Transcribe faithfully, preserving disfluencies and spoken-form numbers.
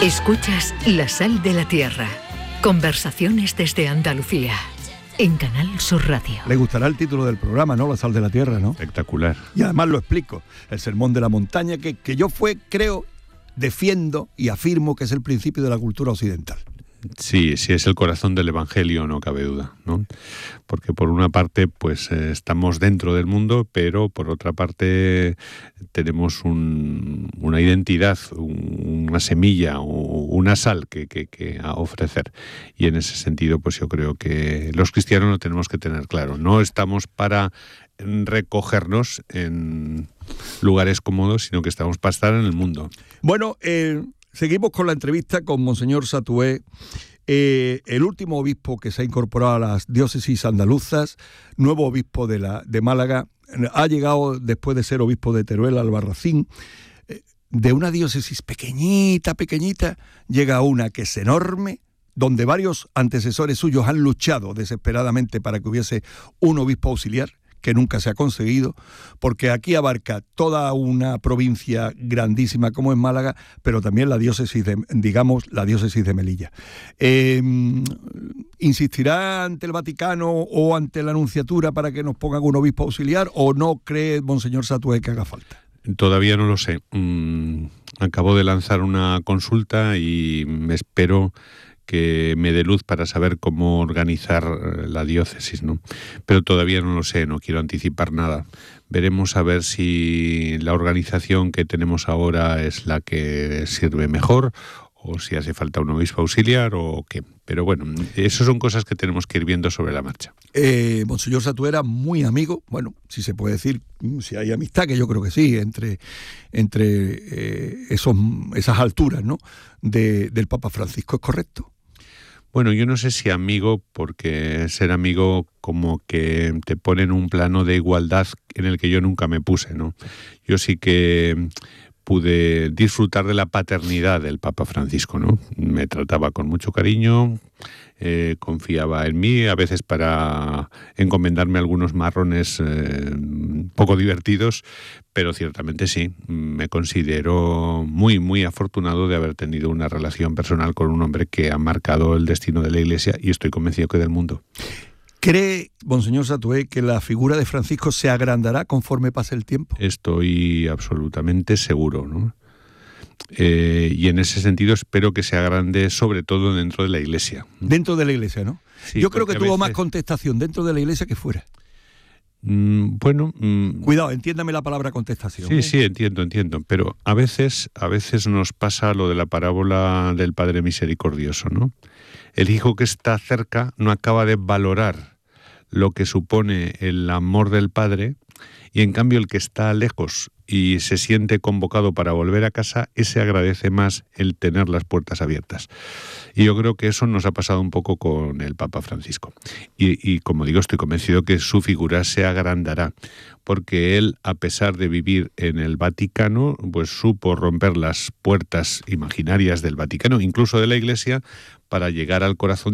Escuchas La Sal de la Tierra. Conversaciones desde Andalucía. En Canal Sur Radio. Le gustará el título del programa, ¿no? La Sal de la Tierra, ¿no? Espectacular. Y además lo explico. El Sermón de la Montaña, que, que yo fue, creo, defiendo y afirmo que es el principio de la cultura occidental. Sí, sí, es el corazón del Evangelio, no cabe duda, ¿no? Porque por una parte, pues eh, estamos dentro del mundo, pero por otra parte tenemos un, una identidad, un, una semilla, una sal que, que, que a ofrecer. Y en ese sentido, pues yo creo que los cristianos lo tenemos que tener claro. No estamos para recogernos en lugares cómodos, sino que estamos para estar en el mundo. Bueno, eh... seguimos con la entrevista con Monseñor Satué, eh, el último obispo que se ha incorporado a las diócesis andaluzas, nuevo obispo de, la, de Málaga. Ha llegado, después de ser obispo de Teruel, Albarracín, eh, de una diócesis pequeñita, pequeñita, llega a una que es enorme, donde varios antecesores suyos han luchado desesperadamente para que hubiese un obispo auxiliar, que nunca se ha conseguido, porque aquí abarca toda una provincia grandísima como es Málaga, pero también la diócesis de, digamos, la diócesis de Melilla. Eh, ¿Insistirá ante el Vaticano o ante la Nunciatura para que nos pongan un obispo auxiliar, o no cree Monseñor Satué que haga falta? Todavía no lo sé. Mm, acabo de lanzar una consulta y espero que me dé luz para saber cómo organizar la diócesis, ¿no? Pero todavía no lo sé, no quiero anticipar nada. Veremos a ver si la organización que tenemos ahora es la que sirve mejor, o si hace falta un obispo auxiliar o qué. Pero bueno, eso son cosas que tenemos que ir viendo sobre la marcha. Eh, Monseñor Satué era muy amigo, bueno, si se puede decir, si hay amistad, que yo creo que sí, entre, entre eh, esos, esas alturas, ¿no?, de, del Papa Francisco, ¿es correcto? Bueno, yo no sé si amigo, porque ser amigo como que te pone en un plano de igualdad en el que yo nunca me puse, ¿no? Yo sí que pude disfrutar de la paternidad del Papa Francisco, ¿no? Me trataba con mucho cariño, eh, confiaba en mí, a veces para encomendarme algunos marrones eh, poco divertidos, pero ciertamente sí, me considero muy, muy afortunado de haber tenido una relación personal con un hombre que ha marcado el destino de la Iglesia y estoy convencido que del mundo. ¿Cree, Monseñor Satué, que la figura de Francisco se agrandará conforme pase el tiempo? Estoy absolutamente seguro, ¿no? Eh, y en ese sentido espero que se agrande sobre todo dentro de la Iglesia. Dentro de la Iglesia, ¿no? Sí, yo creo que tuvo veces... más contestación dentro de la Iglesia que fuera. Mm, bueno... Mm, Cuidado, entiéndame la palabra contestación. Sí, ¿eh? sí, entiendo, entiendo. Pero a veces, a veces nos pasa lo de la parábola del Padre Misericordioso, ¿no? El hijo que está cerca no acaba de valorar lo que supone el amor del Padre, y en cambio el que está lejos y se siente convocado para volver a casa, ese agradece más el tener las puertas abiertas. Y yo creo que eso nos ha pasado un poco con el Papa Francisco. Y, y como digo, estoy convencido que su figura se agrandará, porque él, a pesar de vivir en el Vaticano, pues supo romper las puertas imaginarias del Vaticano, incluso de la Iglesia, para llegar al corazón